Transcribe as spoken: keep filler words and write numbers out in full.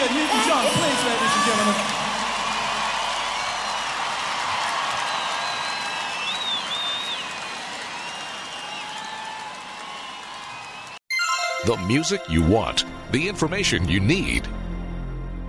get Newton John, please, ladies and gentlemen. The music you want, the information you need.